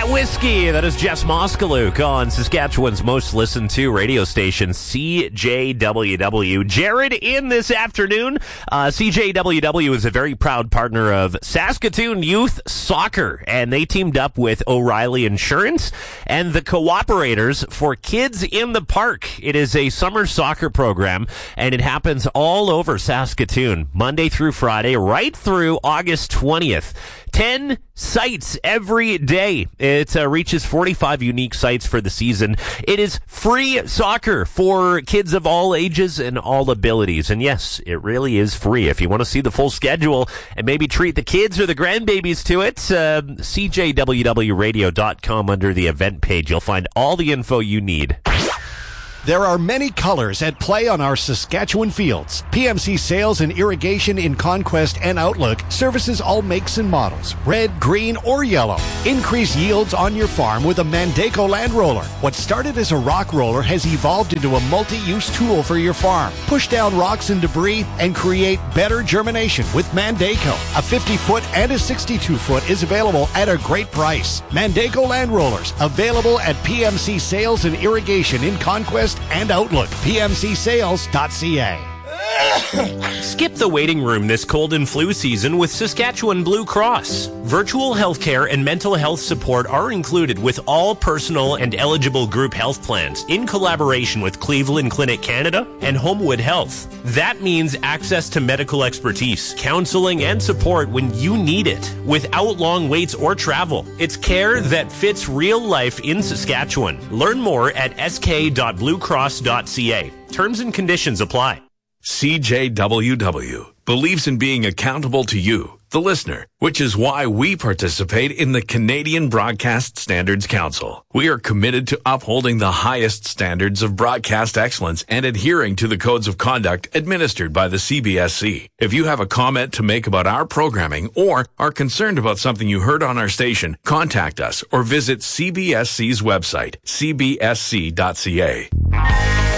that whiskey. That is Jess Moskaluk on Saskatchewan's most listened to radio station, CJWW. Jared in this afternoon. CJWW is a very proud partner of Saskatoon Youth Soccer, and they teamed up with O'Reilly Insurance and the Cooperators for Kids in the Park. It is a summer soccer program, and it happens all over Saskatoon, Monday through Friday, right through August 20th. 10 sites every day. It reaches 45 unique sites for the season. It is free soccer for kids of all ages and all abilities. And yes, it really is free. If you want to see the full schedule and maybe treat the kids or the grandbabies to it, CJWWradio.com under the event page. You'll find all the info you need. There are many colors at play on our Saskatchewan fields. PMC Sales and Irrigation in Conquest and Outlook services all makes and models, red, green, or yellow. Increase yields on your farm with a Mandaco land roller. What started as a rock roller has evolved into a multi-use tool for your farm. Push down rocks and debris and create better germination with Mandaco. A 50-foot and a 62-foot is available at a great price. Mandaco land rollers available at PMC Sales and Irrigation in Conquest and Outlook. PMCSales.ca. Skip the waiting room this cold and flu season with Saskatchewan Blue Cross. Virtual healthcare and mental health support are included with all personal and eligible group health plans in collaboration with Cleveland Clinic Canada and Homewood Health. That means access to medical expertise, counseling, and support when you need it without long waits or travel. It's care that fits real life in Saskatchewan. Learn more at sk.bluecross.ca. Terms and conditions apply. CJWW believes in being accountable to you, the listener, which is why we participate in the Canadian Broadcast Standards Council. We are committed to upholding the highest standards of broadcast excellence and adhering to the codes of conduct administered by the CBSC. If you have a comment to make about our programming or are concerned about something you heard on our station, contact us or visit CBSC's website, cbsc.ca.